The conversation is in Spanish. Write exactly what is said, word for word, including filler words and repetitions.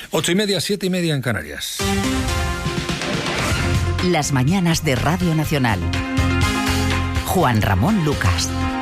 Ocho y media, siete y media en Canarias. Las mañanas de Radio Nacional. Juan Ramón Lucas.